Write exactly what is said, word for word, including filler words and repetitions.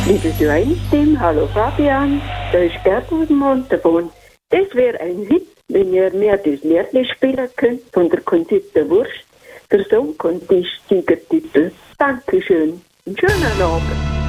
Liebe Joanne-Team, hallo Fabian, da ist Gerd aus dem Montafon. Das wäre ein Hit, wenn ihr mir das Lied spielen könnt von der Conchita Wurst, der Song Contest Siegertitel. Dankeschön, einen schönen Abend.